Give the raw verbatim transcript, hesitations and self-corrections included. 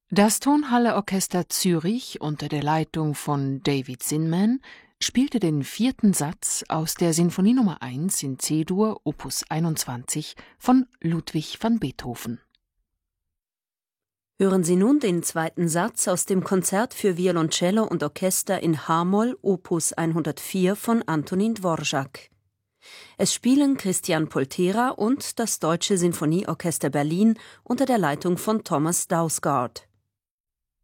Das Tonhalle-Orchester Zürich unter der Leitung von David Zinman spielte den vierten Satz aus der Sinfonie Nummer eins in C-Dur, Opus einundzwanzig von Ludwig van Beethoven. Hören Sie nun den zweiten Satz aus dem Konzert für Violoncello und Orchester in H-Moll, Opus hundertvier von Antonín Dvořák. Es spielen Christian Poltera und das Deutsche Sinfonieorchester Berlin unter der Leitung von Thomas Dausgaard.